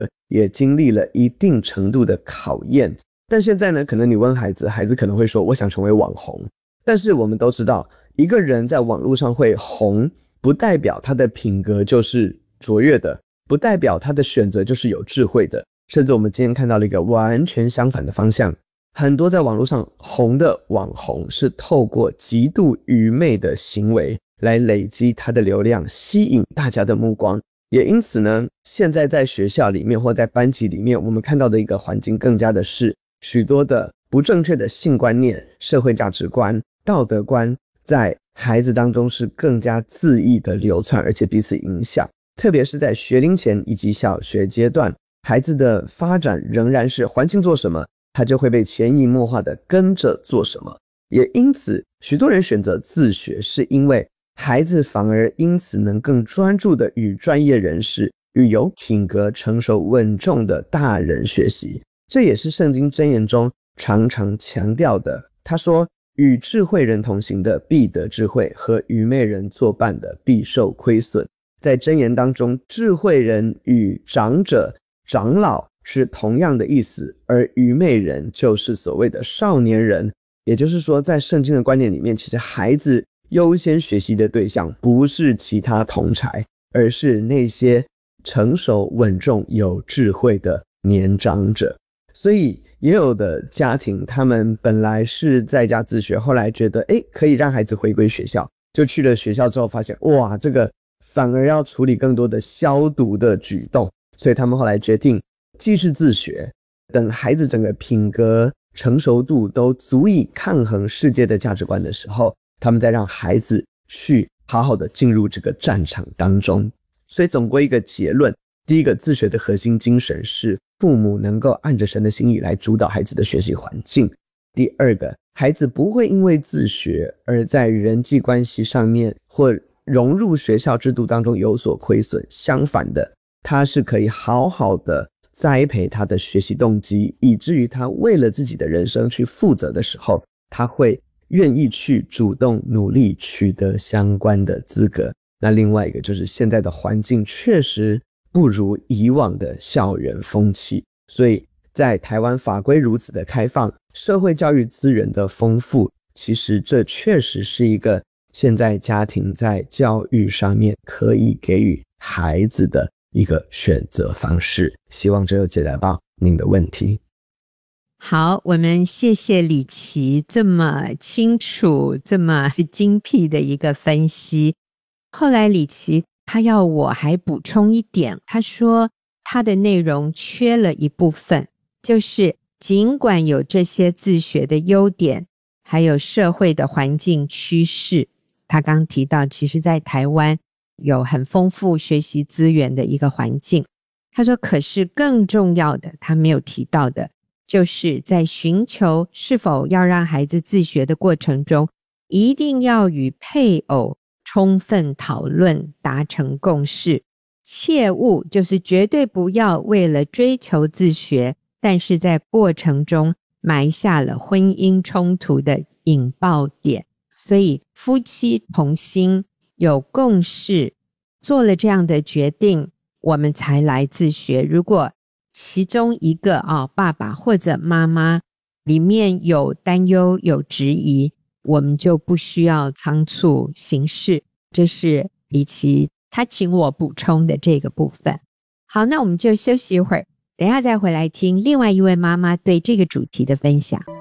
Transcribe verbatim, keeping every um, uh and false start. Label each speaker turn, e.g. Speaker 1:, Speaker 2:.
Speaker 1: 也经历了一定程度的考验。但现在呢，可能你问孩子，孩子可能会说我想成为网红。但是我们都知道，一个人在网络上会红，不代表他的品格就是卓越的，不代表他的选择就是有智慧的。甚至我们今天看到了一个完全相反的方向，很多在网络上红的网红是透过极度愚昧的行为来累积他的流量，吸引大家的目光。也因此呢，现在在学校里面或在班级里面，我们看到的一个环境更加的是许多的不正确的性观念、社会价值观、道德观在孩子当中是更加恣意的流窜，而且彼此影响。特别是在学龄前以及小学阶段，孩子的发展仍然是环境做什么，他就会被潜移默化的跟着做什么。也因此，许多人选择自学，是因为孩子反而因此能更专注的与专业人士、与有品格、成熟稳重的大人学习。这也是圣经箴言中常常强调的。他说，与智慧人同行的必得智慧，和愚昧人作伴的必受亏损。在箴言当中，智慧人与长者、长老是同样的意思，而愚昧人就是所谓的少年人。也就是说，在圣经的观念里面，其实孩子优先学习的对象不是其他同侪，而是那些成熟稳重有智慧的年长者。所以也有的家庭，他们本来是在家自学，后来觉得诶可以让孩子回归学校，就去了学校之后发现，哇，这个反而要处理更多的消毒的举动，所以他们后来决定继续自学，等孩子整个品格成熟度都足以抗衡世界的价值观的时候，他们再让孩子去好好的进入这个战场当中。所以总归一个结论，第一个，自学的核心精神是父母能够按着神的心意来主导孩子的学习环境。第二个，孩子不会因为自学而在人际关系上面或融入学校制度当中有所亏损，相反的，他是可以好好的栽培他的学习动机，以至于他为了自己的人生去负责的时候，他会愿意去主动努力取得相关的资格。那另外一个就是现在的环境确实不如以往的校园风气，所以在台湾法规如此的开放，社会教育资源的丰富，其实这确实是一个现在家庭在教育上面可以给予孩子的一个选择方式。希望这有解答到您的问题。
Speaker 2: 好，我们谢谢李琦这么清楚、这么精辟的一个分析。后来李琦他要我还补充一点，他说他的内容缺了一部分，就是尽管有这些自学的优点，还有社会的环境趋势，他刚提到其实在台湾有很丰富学习资源的一个环境。他说可是更重要的，他没有提到的，就是在寻求是否要让孩子自学的过程中，一定要与配偶充分讨论，达成共识，切勿就是绝对不要为了追求自学，但是在过程中埋下了婚姻冲突的引爆点。所以夫妻同心，有共识，做了这样的决定，我们才来自学。如果其中一个啊、哦，爸爸或者妈妈里面有担忧、有质疑，我们就不需要仓促行事。这是李琦他请我补充的这个部分。好，那我们就休息一会儿，等一下再回来听另外一位妈妈对这个主题的分享。